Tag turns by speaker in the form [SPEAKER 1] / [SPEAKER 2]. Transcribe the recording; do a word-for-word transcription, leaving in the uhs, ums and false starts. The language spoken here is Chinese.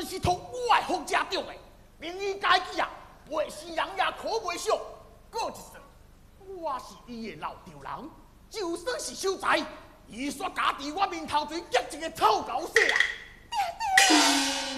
[SPEAKER 1] 算是同我的风家长的，名义家己啊，袂死人也可袂上。过一算，我是伊的老丈人，就算是守财，伊煞家伫我面头前结一个臭狗屎啊！
[SPEAKER 2] 爹爹。